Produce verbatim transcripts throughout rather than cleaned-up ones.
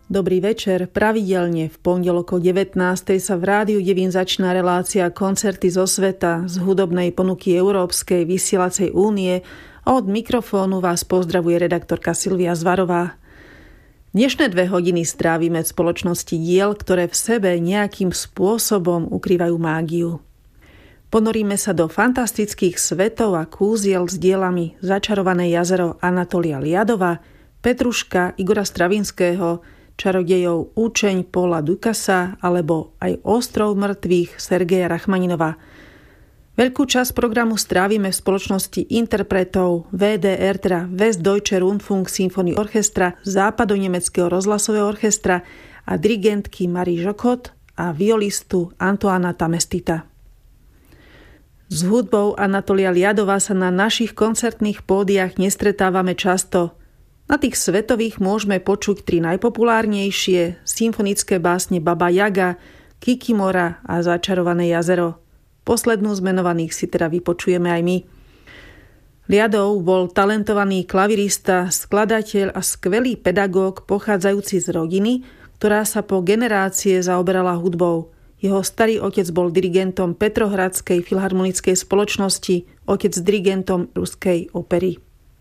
Dobrý večer. Pravidelne v pondelok o devätnástej sa v Rádiu Devín začína relácia Koncerty zo sveta z hudobnej ponuky Európskej vysielacej únie a od mikrofónu vás pozdravuje redaktorka Silvia Zvarová. Dnešné dve hodiny strávime v spoločnosti diel, ktoré v sebe nejakým spôsobom ukrývajú mágiu. Ponoríme sa do fantastických svetov a kúziel s dielami Začarované jazero Anatolia Liadova, Petruška Igora Stravinského, Čarodejov Učeň Paula Ducasa alebo aj Ostrov mŕtvych Sergeja Rachmaninova. Veľkú časť programu strávime v spoločnosti interpretov vé dé er, teda Westdeutsche Rundfunk Symphony Orchestra, západonemeckého rozhlasového orchestra a dirigentky Marie Jokot a violistu Antoána Tamestita. S hudbou Anatolia Liadova sa na našich koncertných pódiach nestretávame často. Na tých svetových môžeme počuť tri najpopulárnejšie symfonické básne Baba Jaga, Kikimora a Začarované jazero. Poslednú z menovaných si teda vypočujeme aj my. Liadov bol talentovaný klavirista, skladateľ a skvelý pedagóg pochádzajúci z rodiny, ktorá sa po generácie zaoberala hudbou. Jeho starý otec bol dirigentom Petrohradskej filharmonickej spoločnosti, otec dirigentom Ruskej opery.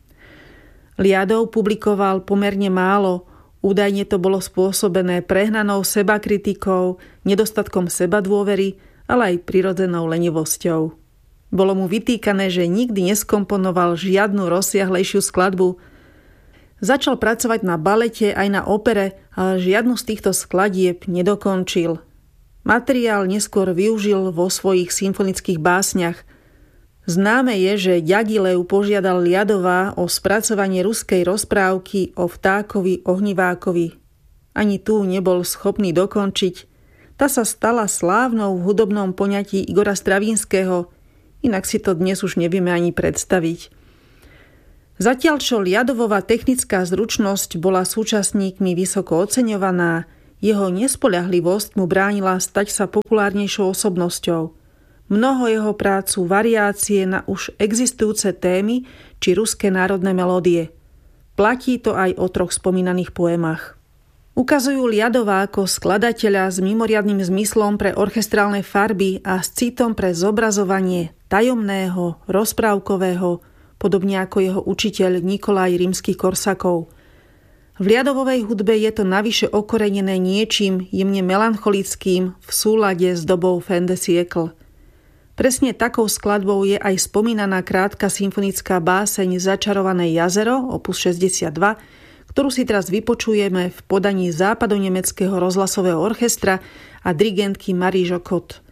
Liadov publikoval pomerne málo, údajne to bolo spôsobené prehnanou sebakritikou, nedostatkom sebadôvery, ale aj prirodzenou lenivosťou. Bolo mu vytýkané, že nikdy neskomponoval žiadnu rozsiahlejšiu skladbu. Začal pracovať na balete aj na opere, ale žiadnu z týchto skladieb nedokončil. Materiál neskôr využil vo svojich symfonických básniach. Známe je, že Ďagileu požiadal Liadova o spracovanie ruskej rozprávky o vtákovi ohnivákovi. Ani tu nebol schopný dokončiť. Tá sa stala slávnou v hudobnom poňatí Igora Stravinského, inak si to dnes už nevieme ani predstaviť. Zatiaľ čo Liadovova technická zručnosť bola súčasníkmi vysoko oceňovaná, jeho nespoľahlivosť mu bránila stať sa populárnejšou osobnosťou. Mnoho jeho prác sú variácie na už existujúce témy či ruské národné melódie. Platí to aj o troch spomínaných poemách. Ukazujú Liadova ako skladateľa s mimoriadnym zmyslom pre orchestrálne farby a s citom pre zobrazovanie tajomného, rozprávkového, podobne ako jeho učiteľ Nikolaj Rímsky-Korsakov. V Liadovovej hudbe je to navyše okorenené niečím jemne melancholickým v súlade s dobou fin de siècle. Presne takou skladbou je aj spomínaná krátka symfonická báseň Začarované jazero, opus šesťdesiatdva, ktorú si teraz vypočujeme v podaní západonemeckého rozhlasového orchestra a dirigentky Marie Jokot.